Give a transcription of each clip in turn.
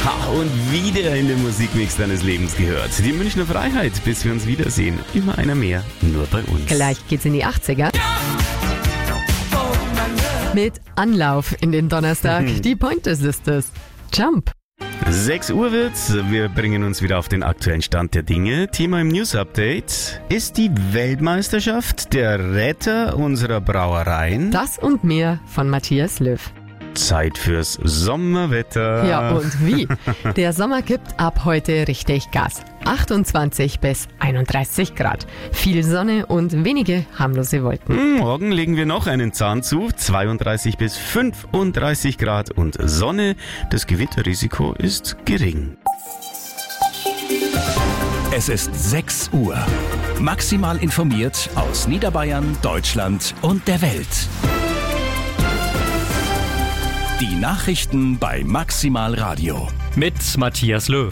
Und wieder in den Musikmix deines Lebens gehört. Die Münchner Freiheit, bis wir uns wiedersehen. Immer einer mehr, nur bei uns. Gleich geht's in die 80er. Mit Anlauf in den Donnerstag. Die Pointer Sisters. Jump. 6 Uhr wird's. Wir bringen uns wieder auf den aktuellen Stand der Dinge. Thema im News Update. Ist die Weltmeisterschaft der Retter unserer Brauereien? Das und mehr von Matthias Löw. Zeit fürs Sommerwetter. Ja, und wie? Der Sommer gibt ab heute richtig Gas. 28 bis 31 Grad. Viel Sonne und wenige harmlose Wolken. Morgen legen wir noch einen Zahn zu. 32 bis 35 Grad und Sonne. Das Gewitterrisiko ist gering. Es ist 6 Uhr. Maximal informiert aus Niederbayern, Deutschland und der Welt. Die Nachrichten bei Maximal Radio. Mit Matthias Löw.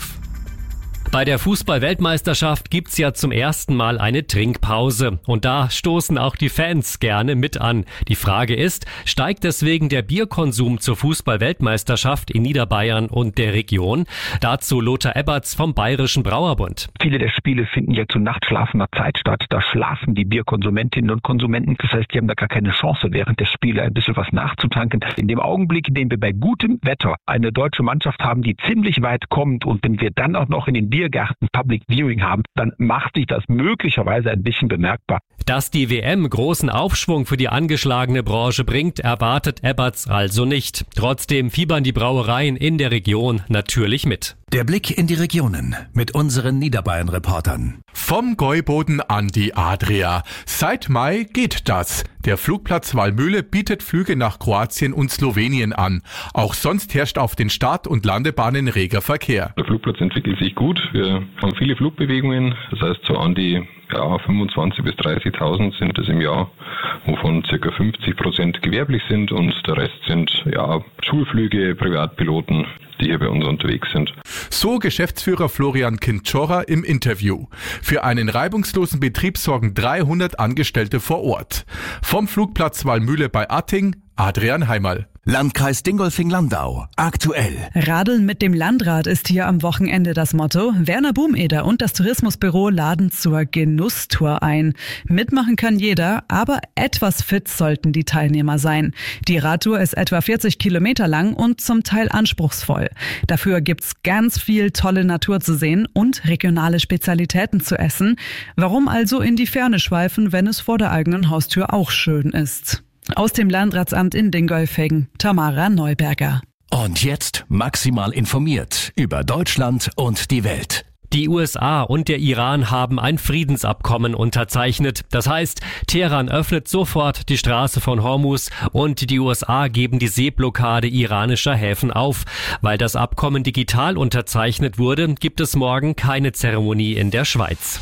Bei der Fußball-Weltmeisterschaft gibt's ja zum ersten Mal eine Trinkpause. Und da stoßen auch die Fans gerne mit an. Die Frage ist, steigt deswegen der Bierkonsum zur Fußball-Weltmeisterschaft in Niederbayern und der Region? Dazu Lothar Eberts vom Bayerischen Brauerbund. Viele der Spiele finden ja zu nachtschlafender Zeit statt. Da schlafen die Bierkonsumentinnen und Konsumenten. Das heißt, die haben da gar keine Chance, während der Spiele ein bisschen was nachzutanken. In dem Augenblick, in dem wir bei gutem Wetter eine deutsche Mannschaft haben, die ziemlich weit kommt, und wenn wir dann auch noch in den Biergarten Public Viewing haben, dann macht sich das möglicherweise ein bisschen bemerkbar. Dass die WM großen Aufschwung für die angeschlagene Branche bringt, erwartet Eberts also nicht. Trotzdem fiebern die Brauereien in der Region natürlich mit. Der Blick in die Regionen mit unseren Niederbayern-Reportern. Vom Gäuboden an die Adria. Seit Mai geht das. Der Flugplatz Wallmühle bietet Flüge nach Kroatien und Slowenien an. Auch sonst herrscht auf den Start- und Landebahnen reger Verkehr. Der Flugplatz entwickelt sich gut. Wir haben viele Flugbewegungen. Das heißt, so an die 25.000 bis 30.000 sind es im Jahr, wovon ca. 50% gewerblich sind, und der Rest sind Schulflüge, Privatpiloten, die hier bei uns unterwegs sind. So Geschäftsführer Florian Kinczora im Interview. Für einen reibungslosen Betrieb sorgen 300 Angestellte vor Ort. Vom Flugplatz Wallmühle bei Atting, Adrian Heimerl. Landkreis Dingolfing-Landau. Aktuell. Radeln mit dem Landrad ist hier am Wochenende das Motto. Werner Bumeder und das Tourismusbüro laden zur Genusstour ein. Mitmachen kann jeder, aber etwas fit sollten die Teilnehmer sein. Die Radtour ist etwa 40 Kilometer lang und zum Teil anspruchsvoll. Dafür gibt's ganz viel tolle Natur zu sehen und regionale Spezialitäten zu essen. Warum also in die Ferne schweifen, wenn es vor der eigenen Haustür auch schön ist? Aus dem Landratsamt in Dingolfing, Tamara Neuberger. Und jetzt maximal informiert über Deutschland und die Welt. Die USA und der Iran haben ein Friedensabkommen unterzeichnet. Das heißt, Teheran öffnet sofort die Straße von Hormuz und die USA geben die Seeblockade iranischer Häfen auf. Weil das Abkommen digital unterzeichnet wurde, gibt es morgen keine Zeremonie in der Schweiz.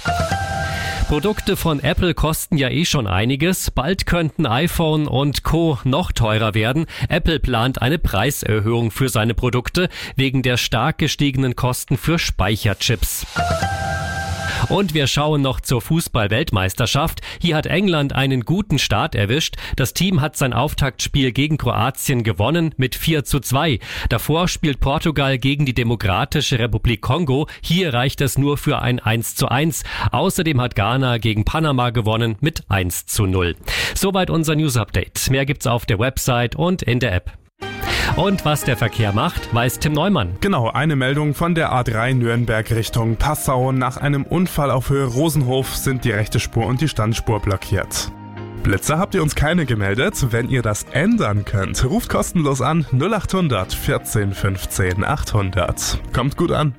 Produkte von Apple kosten ja schon einiges. Bald könnten iPhone und Co. noch teurer werden. Apple plant eine Preiserhöhung für seine Produkte wegen der stark gestiegenen Kosten für Speicherchips. Und wir schauen noch zur Fußball-Weltmeisterschaft. Hier hat England einen guten Start erwischt. Das Team hat sein Auftaktspiel gegen Kroatien gewonnen mit 4:2. Davor spielt Portugal gegen die Demokratische Republik Kongo. Hier reicht es nur für ein 1:1. Außerdem hat Ghana gegen Panama gewonnen mit 1:0. Soweit unser News-Update. Mehr gibt's auf der Website und in der App. Und was der Verkehr macht, weiß Tim Neumann. Genau, eine Meldung von der A3 Nürnberg Richtung Passau. Nach einem Unfall auf Höhe Rosenhof sind die rechte Spur und die Standspur blockiert. Blitzer habt ihr uns keine gemeldet. Wenn ihr das ändern könnt, ruft kostenlos an 0800 14 15 800. Kommt gut an.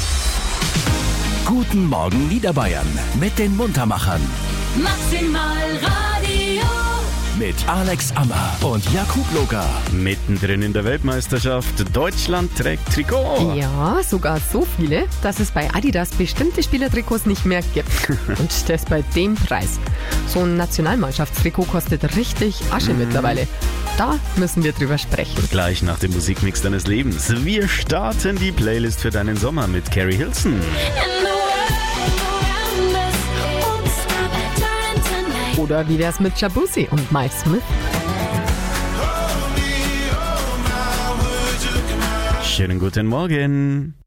Guten Morgen Niederbayern mit den Muntermachern. Maximal Radio. Mit Alex Ammer und Jakub Loga. Mittendrin in der Weltmeisterschaft. Deutschland trägt Trikot. Ja, sogar so viele, dass es bei Adidas bestimmte Spielertrikots nicht mehr gibt. Und das bei dem Preis. So ein Nationalmannschaftstrikot kostet richtig Asche mittlerweile. Da müssen wir drüber sprechen. Gleich nach dem Musikmix deines Lebens. Wir starten die Playlist für deinen Sommer mit Carrie Hilson. Oder wie wär's mit Jabusi und Mike Smith? Schönen guten Morgen.